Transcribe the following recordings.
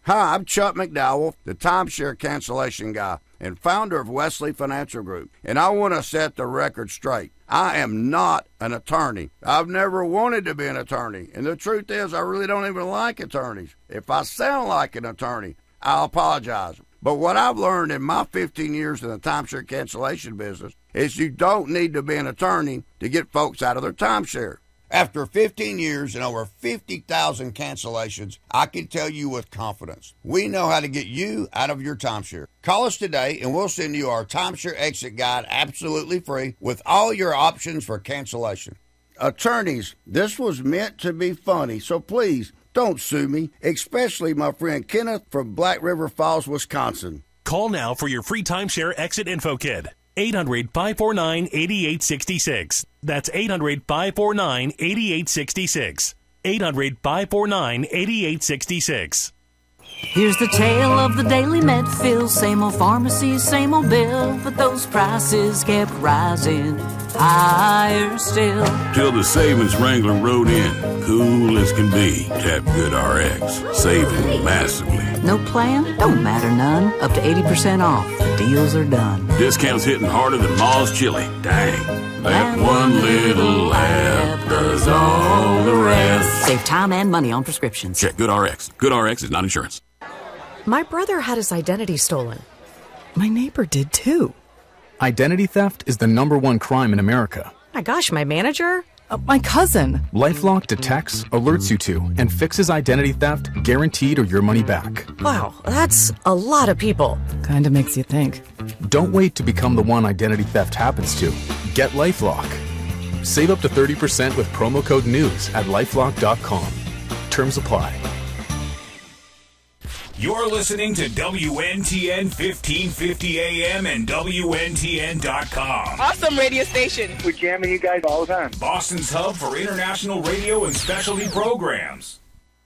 Hi, I'm Chuck McDowell, the timeshare cancellation guy and founder of Wesley Financial Group, and I want to set the record straight. I am not an attorney. I've never wanted to be an attorney, and the truth is I really don't even like attorneys. If I sound like an attorney, I'll apologize. But what I've learned in my 15 years in the timeshare cancellation business is you don't need to be an attorney to get folks out of their timeshare. After 15 years and over 50,000 cancellations, I can tell you with confidence, we know how to get you out of your timeshare. Call us today and we'll send you our timeshare exit guide absolutely free with all your options for cancellation. Attorneys, this was meant to be funny, so please don't sue me, especially my friend Kenneth from Black River Falls, Wisconsin. Call now for your free timeshare exit info kit. 800-549-8866. That's 800-549-8866. 800-549-8866. Here's the tale of the Daily Medfill. Same old pharmacy, same old bill, but those prices kept rising higher still. Till the savings wrangler rode in, cool as can be. Tap GoodRx, saving massively. No plan? Don't matter none. Up to 80% off. The deals are done. Discounts hitting harder than Ma's chili. Dang. That one little app does all the rest. Save time and money on prescriptions. Check GoodRx. GoodRx is not insurance. My brother had his identity stolen. My neighbor did too. Identity theft is the #1 crime in America. My gosh, my manager? My cousin. LifeLock detects, alerts you to, and fixes identity theft guaranteed or your money back. Wow, that's a lot of people. Kinda makes you think. Don't wait to become the one identity theft happens to. Get LifeLock. Save up to 30% with promo code NEWS at LifeLock.com. Terms apply. You're listening to WNTN 1550 AM and WNTN.com. Awesome radio station. We're jamming you guys all the time. Boston's hub for international radio and specialty programs.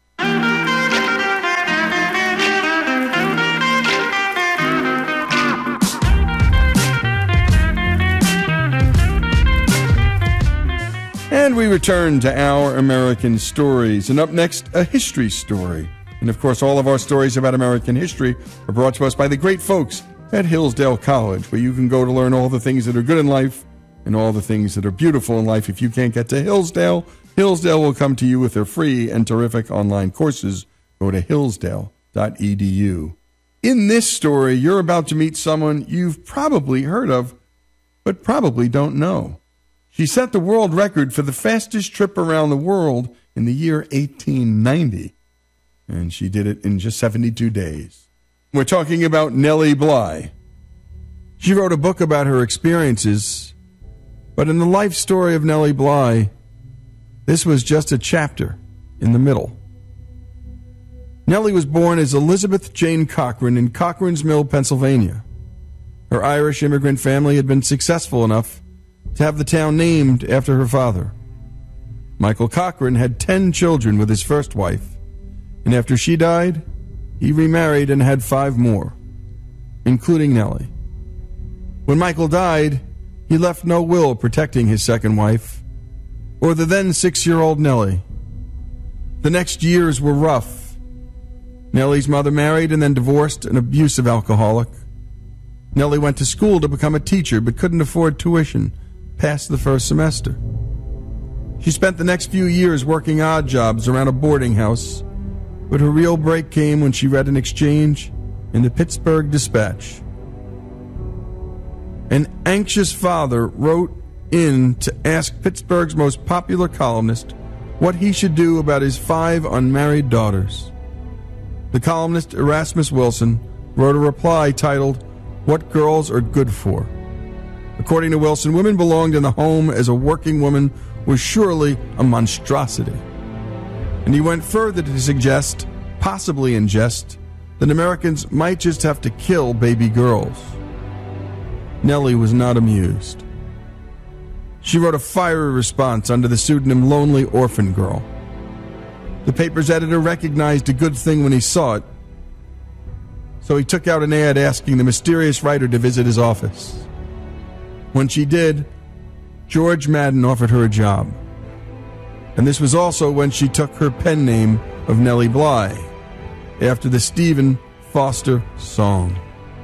And we return to Our American Stories. And up next, a history story. And of course, all of our stories about American history are brought to us by the great folks at Hillsdale College, where you can go to learn all the things that are good in life and all the things that are beautiful in life. If you can't get to Hillsdale, Hillsdale will come to you with their free and terrific online courses. Go to hillsdale.edu. In this story, you're about to meet someone you've probably heard of, but probably don't know. She set the world record for the fastest trip around the world in the year 1890. And she did it in just 72 days. We're talking about Nellie Bly. She wrote a book about her experiences, but in the life story of Nellie Bly, this was just a chapter in the middle. Nellie was born as Elizabeth Jane Cochran in Cochran's Mill, Pennsylvania. Her Irish immigrant family had been successful enough to have the town named after her father. Michael Cochran had 10 children with his first wife, and after she died, he remarried and had 5 more, including Nellie. When Michael died, he left no will protecting his second wife, or the then 6-year-old Nellie. The next years were rough. Nellie's mother married and then divorced an abusive alcoholic. Nellie went to school to become a teacher, but couldn't afford tuition past the first semester. She spent the next few years working odd jobs around a boarding house, but her real break came when she read an exchange in the Pittsburgh Dispatch. An anxious father wrote in to ask Pittsburgh's most popular columnist what he should do about his 5 unmarried daughters. The columnist Erasmus Wilson wrote a reply titled, "What Girls Are Good For." According to Wilson, women belonged in the home as a working woman was surely a monstrosity. And he went further to suggest, possibly in jest, that Americans might just have to kill baby girls. Nellie was not amused. She wrote a fiery response under the pseudonym Lonely Orphan Girl. The paper's editor recognized a good thing when he saw it, so he took out an ad asking the mysterious writer to visit his office. When she did, George Madden offered her a job. And this was also when she took her pen name of Nellie Bly, after the Stephen Foster song.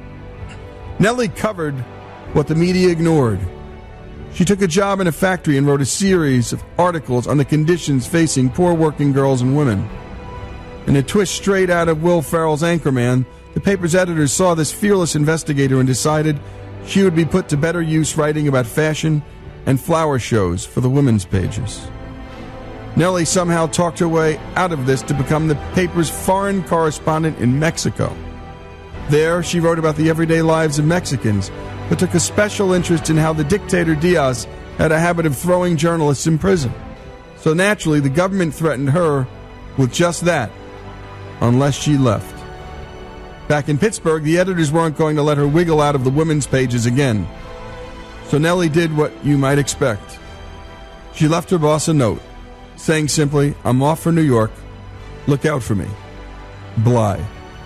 Nellie covered what the media ignored. She took a job in a factory and wrote a series of articles on the conditions facing poor working girls and women. In a twist straight out of Will Ferrell's Anchorman, the paper's editors saw this fearless investigator and decided she would be put to better use writing about fashion and flower shows for the women's pages. Nellie somehow talked her way out of this to become the paper's foreign correspondent in Mexico. There, she wrote about the everyday lives of Mexicans, but took a special interest in how the dictator Diaz had a habit of throwing journalists in prison. So naturally, the government threatened her with just that, unless she left. Back in Pittsburgh, the editors weren't going to let her wiggle out of the women's pages again. So Nellie did what you might expect. She left her boss a note, saying simply, "I'm off for New York. Look out for me. Bly."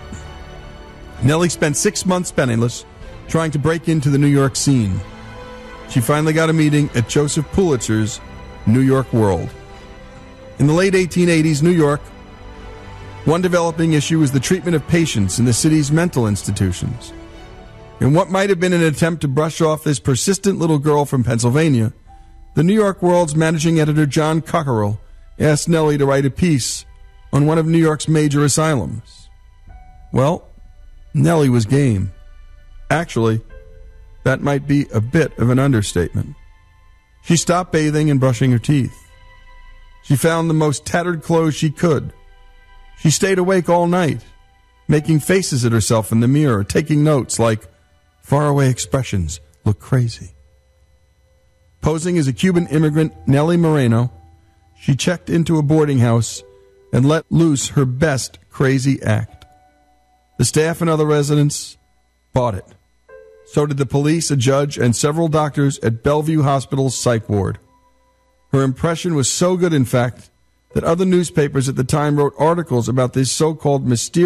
Nellie spent 6 months penniless, trying to break into the New York scene. She finally got a meeting at Joseph Pulitzer's New York World. In the late 1880s, New York, one developing issue was the treatment of patients in the city's mental institutions. In what might have been an attempt to brush off this persistent little girl from Pennsylvania, the New York World's managing editor John Cockerell asked Nellie to write a piece on one of New York's major asylums. Well, Nellie was game. Actually, that might be a bit of an understatement. She stopped bathing and brushing her teeth. She found the most tattered clothes she could. She stayed awake all night, making faces at herself in the mirror, taking notes like, "Faraway expressions look crazy." Posing as a Cuban immigrant, Nellie Moreno, she checked into a boarding house and let loose her best crazy act. The staff and other residents bought it. So did the police, a judge, and several doctors at Bellevue Hospital's psych ward. Her impression was so good, in fact, that other newspapers at the time wrote articles about this so-called mysterious